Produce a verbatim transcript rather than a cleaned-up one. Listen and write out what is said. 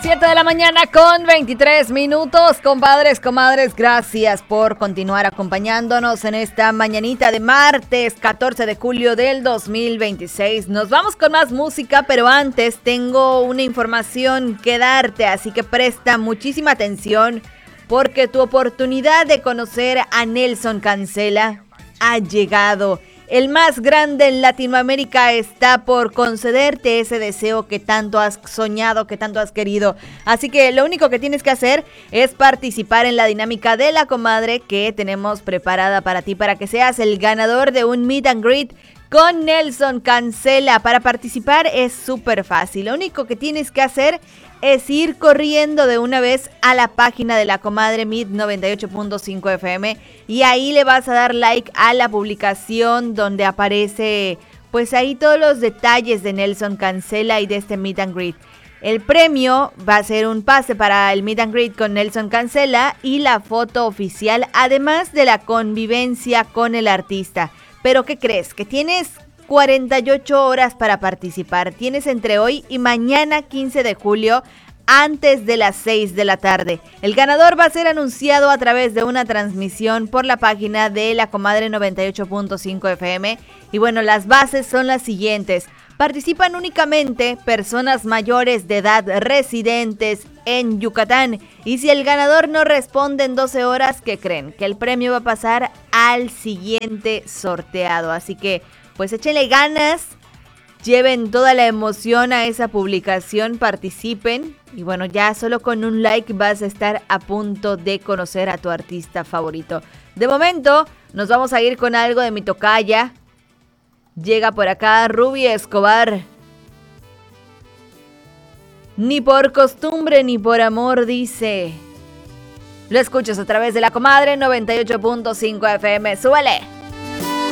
siete de la mañana con veintitrés minutos. Compadres, comadres, gracias por continuar acompañándonos en esta mañanita de martes catorce de julio del dos mil veintiséis. Nos vamos con más música, pero antes tengo una información que darte, así que presta muchísima atención porque tu oportunidad de conocer a Nelson Cancela ha llegado. El más grande en Latinoamérica está por concederte ese deseo que tanto has soñado, que tanto has querido. Así que lo único que tienes que hacer es participar en la dinámica de la comadre que tenemos preparada para ti, para que seas el ganador de un meet and greet con Nelson Cancela. Para participar es súper fácil. Lo único que tienes que hacer es ir corriendo de una vez a la página de la comadre Meet noventa y ocho punto cinco F M y ahí le vas a dar like a la publicación donde aparece pues ahí todos los detalles de Nelson Cancela y de este meet and greet. El premio va a ser un pase para el meet and greet con Nelson Cancela y la foto oficial, además de la convivencia con el artista. ¿Pero qué crees? Que tienes cuarenta y ocho horas para participar. Tienes entre hoy y mañana quince de julio antes de las seis de la tarde. El ganador va a ser anunciado a través de una transmisión por la página de la comadre noventa y ocho punto cinco F M. Y bueno, las bases son las siguientes. Participan únicamente personas mayores de edad residentes en Yucatán. Y si el ganador no responde en doce horas, ¿qué creen? Que el premio va a pasar al siguiente sorteado. Así que pues échenle ganas, lleven toda la emoción a esa publicación, participen. Y bueno, ya solo con un like vas a estar a punto de conocer a tu artista favorito. De momento, nos vamos a ir con algo de mi tocaya. Llega por acá Ruby Escobar. Ni por costumbre ni por amor, dice. Lo escuchas a través de la comadre noventa y ocho punto cinco F M. ¡Súbele!